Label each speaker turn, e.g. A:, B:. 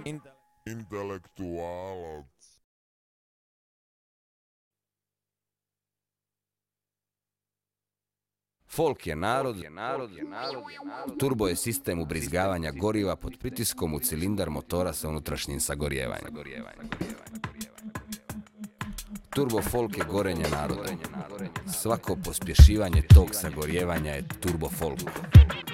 A: Intelektualac.
B: Folk je narod, turbo je sistem ubrizgavanja goriva pod pritiskom u cilindar motora sa unutrašnjim sagorijevanjem. Turbo folk je gorenje naroda. Svako pospješivanje tog sagorijevanja je turbo folk.